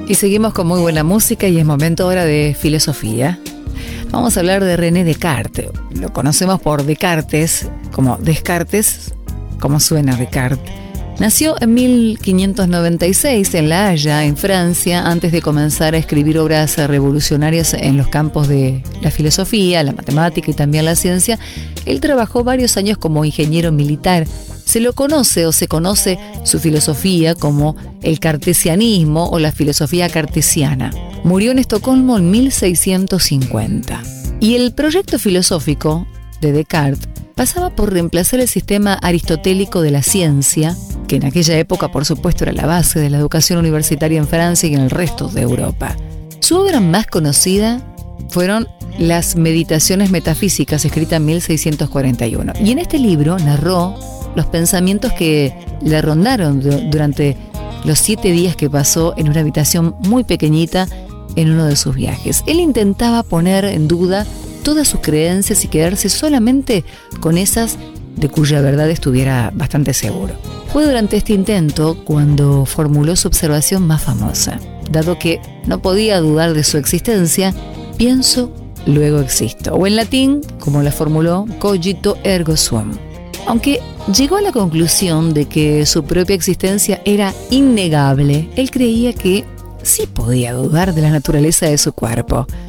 Y seguimos con muy buena música y es momento ahora de filosofía. Vamos a hablar de René Descartes. Lo conocemos por Descartes, como Descartes, como suena Descartes. Nació en 1596 en La Haya, en Francia, antes de comenzar a escribir obras revolucionarias en los campos de la filosofía, la matemática y también la ciencia. Él trabajó varios años como ingeniero militar. Se conoce su filosofía como el cartesianismo o la filosofía cartesiana. Murió en Estocolmo en 1650. Y el proyecto filosófico de Descartes pasaba por reemplazar el sistema aristotélico de la ciencia, que en aquella época, por supuesto, era la base de la educación universitaria en Francia y en el resto de Europa. Su obra más conocida fueron las Meditaciones Metafísicas, escrita en 1641. Y en este libro narró los pensamientos que le rondaron durante los 7 días que pasó en una habitación muy pequeñita en uno de sus viajes. Él intentaba poner en duda todas sus creencias y quedarse solamente con esas de cuya verdad estuviera bastante seguro. Fue durante este intento cuando formuló su observación más famosa. Dado que no podía dudar de su existencia, pienso, luego existo. O en latín, como la formuló, cogito ergo sum. Aunque llegó a la conclusión de que su propia existencia era innegable, él creía que sí podía dudar de la naturaleza de su cuerpo.